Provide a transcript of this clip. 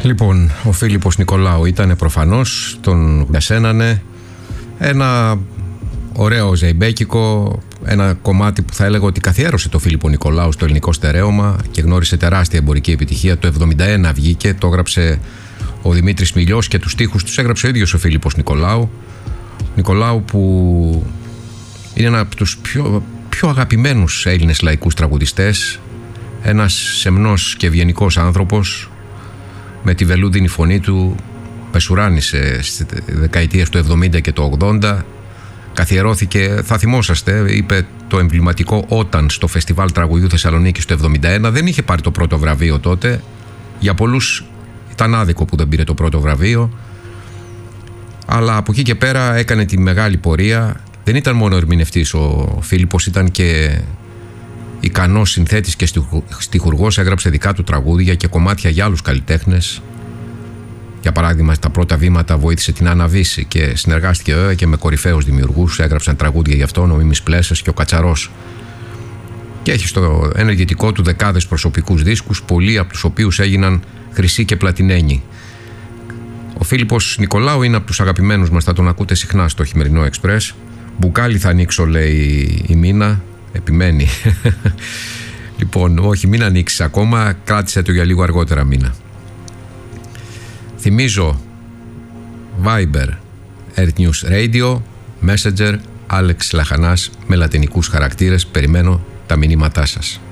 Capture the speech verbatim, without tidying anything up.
Λοιπόν, ο Φίλιππος Νικολάου ήταν προφανώς, τον διασένανε, ένα ωραίο ζεϊμπέκικο, ένα κομμάτι που θα έλεγα ότι καθιέρωσε το Φίλιππο Νικολάου στο ελληνικό στερέωμα και γνώρισε τεράστια εμπορική επιτυχία. Το εβδομήντα ένα βγήκε, το έγραψε ο Δημήτρης Μιλιός και τους στίχους τους έγραψε ο ίδιος ο Φίλιππος Νικολάου. Νικολάου που είναι ένα από τους πιο, πιο αγαπημένους Έλληνες λαϊκούς τραγουδιστές, ένας σεμνός και ευγενικός άνθρωπος, με τη βελούδινη φωνή του μεσουράνησε στις δεκαετίες του εβδομήντα και του ογδόντα. Καθιερώθηκε, θα θυμόσαστε, είπε το εμβληματικό «Όταν» στο Φεστιβάλ Τραγουδιού Θεσσαλονίκης του εβδομήντα ένα. Δεν είχε πάρει το πρώτο βραβείο τότε. Για πολλούς ήταν άδικο που δεν πήρε το πρώτο βραβείο. Αλλά από εκεί και πέρα έκανε τη μεγάλη πορεία. Δεν ήταν μόνο ερμηνευτής ο Φίλιππος, ήταν και ικανός συνθέτης και στιχουργός. Έγραψε δικά του τραγούδια και κομμάτια για άλλους καλλιτέχνες. Για παράδειγμα, στα πρώτα βήματα βοήθησε την Άννα Βύση και συνεργάστηκε βέβαια και με κορυφαίους δημιουργούς. Έγραψαν τραγούδια γι' αυτόν, ο Μίμης Πλέσσας και ο Κατσαρός. Και έχει στο ενεργητικό του δεκάδες προσωπικούς δίσκους, πολλοί από τους οποίους έγιναν χρυσοί και πλατινένοι. Ο Φίλιππος Νικολάου είναι από τους αγαπημένους μας, θα τον ακούτε συχνά στο Χειμερινό Εξπρές. Μπουκάλι θα ανοίξω, λέει η Μίνα, επιμένει. Λοιπόν, όχι, μην ανοίξεις ακόμα, κράτησε το για λίγο αργότερα, Μίνα. Θυμίζω Viber, Earth News Radio, Messenger, Άλεξ Λαχανάς με λατινικούς χαρακτήρες. Περιμένω τα μηνύματά σας.